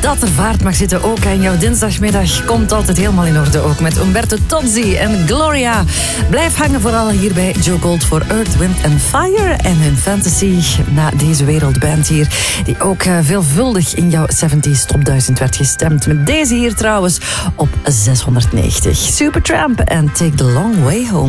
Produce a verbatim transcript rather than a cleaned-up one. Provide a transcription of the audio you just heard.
dat er vaart mag zitten ook. En jouw dinsdagmiddag komt altijd helemaal in orde ook. Met Umberto Tozzi en Gloria. Blijf hangen vooral hier bij Joe Gold voor Earth, Wind and Fire. En hun fantasy na deze wereldband hier. Die ook uh, veelvuldig in jouw zeventig Top duizend werd gestemd. Met deze hier trouwens op zeshonderdnegentig. Supertramp en Take the Long Way Home.